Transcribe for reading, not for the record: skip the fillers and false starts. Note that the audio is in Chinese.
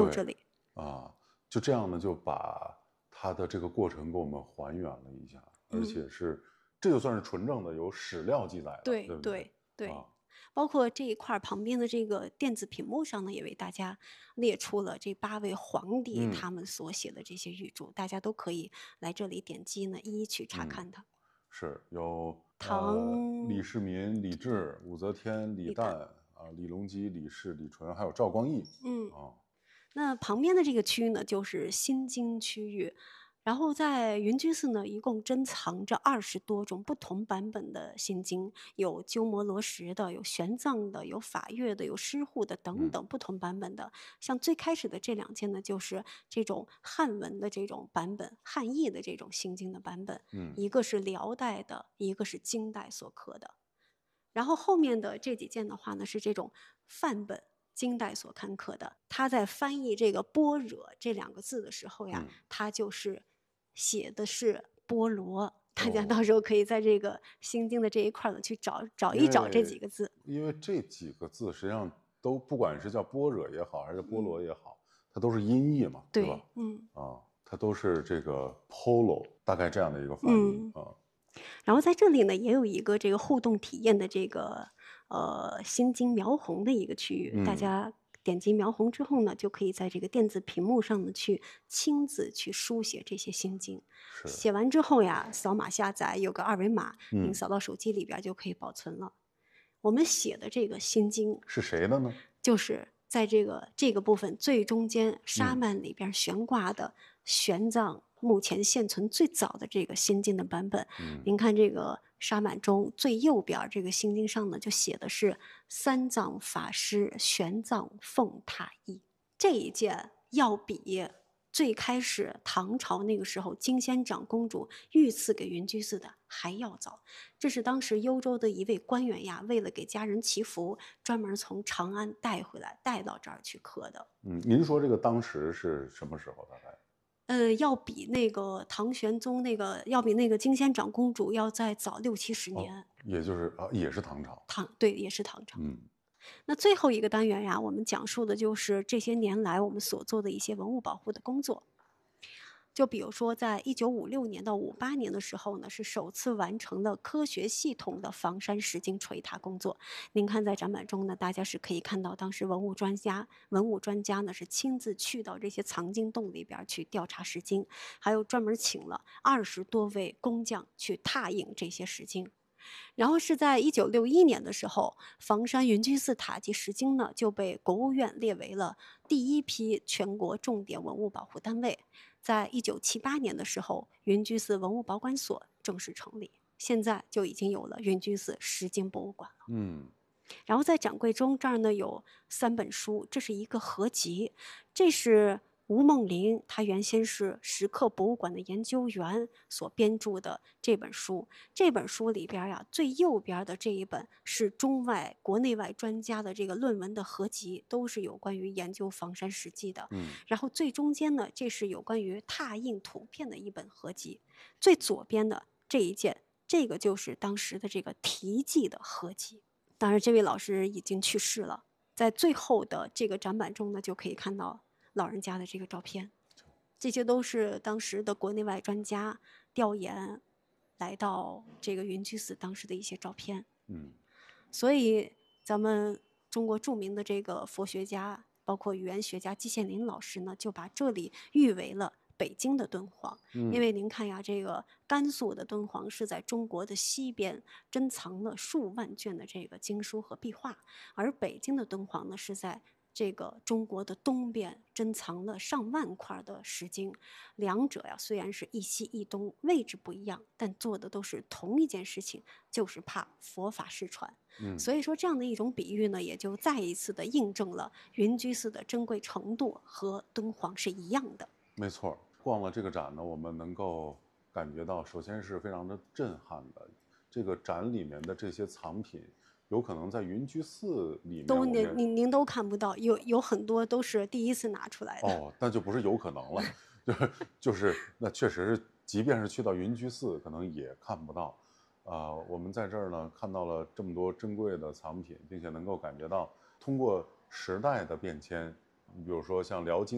这里啊，就这样呢，就把它的这个过程给我们还原了一下，而且这就算是纯正的有史料记载的， 对对不对？ 对。 啊， 包括这一块旁边的这个电子屏幕上呢，也为大家列出了这8位皇帝他们所写的这些御著，大家都可以来这里点击呢，一一去查看它。 是有唐李世民、李治、武则天、李旦啊、李隆基、李氏、李纯，还有赵光义。 那旁边的这个区域呢，就是心经区域。然后在云居寺呢，一共珍藏着20多种不同版本的心经，有鸠摩罗什的，有玄奘的，有法乐的，有施护的等等不同版本的。像最开始的这2件呢，就是这种汉文的这种版本，汉译的这种心经的版本。一个是辽代的，一个是金代所刻的。然后后面的这几件的话呢，是这种范本。金代所刊刻的，他在翻译这个般若这2个字的时候呀，他就是写的是菠萝。大家到时候可以在这个心经的这一块呢去找一找这几个字， 因为这几个字实际上都不管是叫般若也好，还是菠萝也好，它都是音译嘛，对吧？它都是这个 polo 大概这样的一个翻译啊。 然后在这里呢，也有一个这个互动体验的这个心经描红的一个区域，大家点击描红之后呢，就可以在这个电子屏幕上呢去亲自去书写这些心经。写完之后呀，扫码下载，有个2维码，您扫到手机里边就可以保存了。我们写的这个心经是谁的呢？ 就是在这个部分最中间沙幔里边悬挂的玄奘目前现存最早的这个心经的版本。您看这个沙幔中最右边这个心经上呢，就写的是三藏法师玄奘奉塔译。这一件要比最开始唐朝那个时候金仙长公主御赐给云居寺的还要早。这是当时幽州的一位官员呀，为了给家人祈福，专门从长安带回来，带到这儿去刻的。 您说这个当时是什么时候大概？ 要比那个唐玄宗要比那个金仙长公主要再早60、70年。 也就是也是唐朝。 对，也是唐朝。那最后一个单元呀，我们讲述的就是这些年来我们所做的一些文物保护的工作。就比如说，在1956年到58年的时候呢，是首次完成了科学系统的房山石经锤塔工作。您看，在展板中呢，大家是可以看到，当时文物专家呢是亲自去到这些藏经洞里边去调查石经，还有专门请了20多位工匠去拓印这些石经。然后是在1961年的时候，房山云居寺塔及石经呢就被国务院列为了第1批全国重点文物保护单位。在1978年的时候，云居寺文物保管所正式成立，现在就已经有了云居寺石经博物馆了。然后在展柜中这儿呢有3本书，这是一个合集，这是吴梦麟，他原先是石刻博物馆的研究员所编著的这本书。这本书里边呀，最右边的这一本是中外国内外专家的这个论文的合集，都是有关于研究房山石迹的。然后最中间呢，这是有关于拓印图片的一本合集。最左边的这一件，这个就是当时的这个题记的合集。当然，这位老师已经去世了。在最后的这个展板中呢，就可以看到老人家的这个照片，这些都是当时的国内外专家调研来到这个云居寺当时的一些照片。所以咱们中国著名的这个佛学家，包括语言学家季羡林老师呢，就把这里誉为了北京的敦煌。因为您看呀，这个甘肃的敦煌是在中国的西边珍藏了数万卷的这个经书和壁画，而北京的敦煌呢是在这个中国的东边珍藏了上万块的石经。两者呀虽然是一西一东，位置不一样，但做的都是同一件事情，就是怕佛法失传。所以说这样的一种比喻呢，也就再一次的印证了云居寺的珍贵程度和敦煌是一样的。 没错，逛了这个展呢，我们能够感觉到，首先是非常的震撼的，这个展里面的这些藏品，有可能在云居寺里面您都看不到，有很多都是第一次拿出来的。 那就不是有可能了，就是那确实是，即便是去到云居寺，可能也看不到。我们在这儿呢看到了这么多珍贵的藏品，并且能够感觉到通过时代的变迁，你比如说像辽金